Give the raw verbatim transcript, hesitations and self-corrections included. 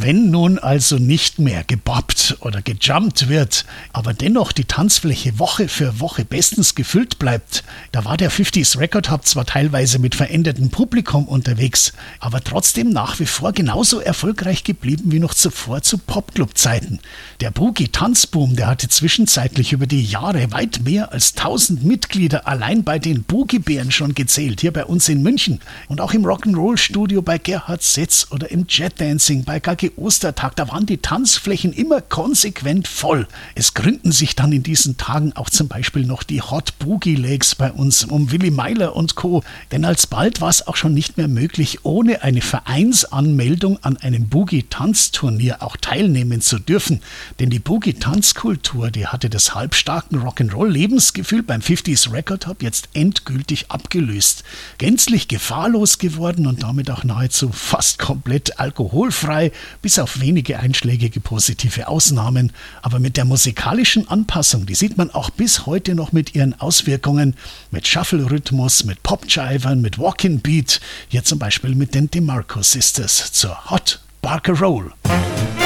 Wenn nun also nicht mehr gebobbt oder gejumpt wird, aber dennoch die Tanzfläche Woche für Woche bestens gefüllt bleibt, da war der fünfziger Record Hub zwar teilweise mit verändertem Publikum unterwegs, aber trotzdem nach wie vor genauso erfolgreich geblieben wie noch zuvor zu Popclub-Zeiten. Der Boogie-Tanzboom, der hatte zwischenzeitlich über die Jahre weit mehr als tausend Mitglieder allein bei den Boogie-Bären schon gezählt, hier bei uns in München und auch im Rock'n'Roll-Studio bei Gerhard Setz oder im Jet-Dancing bei Gagge Ostertag, da waren die Tanzflächen immer konsequent voll. Es gründen sich dann in diesen Tagen auch zum Beispiel noch die Hot Boogie Legs bei uns um Willi Meiler und Co., denn alsbald war es auch schon nicht mehr möglich, ohne eine Vereinsanmeldung an einem Boogie-Tanzturnier auch teilnehmen zu dürfen. Denn die Boogie-Tanzkultur, die hatte das halbstarken Rock'n'Roll-Lebensgefühl beim fünfziger Record Hub jetzt endgültig abgelöst. Gänzlich gefahrlos geworden und damit auch nahezu fast komplett alkoholfrei, bis auf wenige einschlägige positive Ausnahmen. Aber mit der musikalischen Anpassung, die sieht man auch bis heute noch mit ihren Auswirkungen, mit Shuffle-Rhythmus, mit Pop-Jivern, mit Walking Beat, hier zum Beispiel mit den DeMarco Sisters zur Hot Barker Roll.